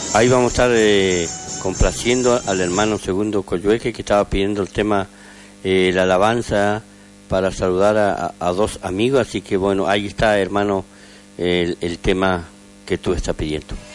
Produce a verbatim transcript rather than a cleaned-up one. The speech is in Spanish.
Ahí vamos a estar eh, complaciendo al hermano Segundo Coyhueque, que estaba pidiendo el tema, eh, la alabanza, para saludar a, a, a dos amigos. Así que bueno, ahí está, hermano, el, el tema que tú estás pidiendo.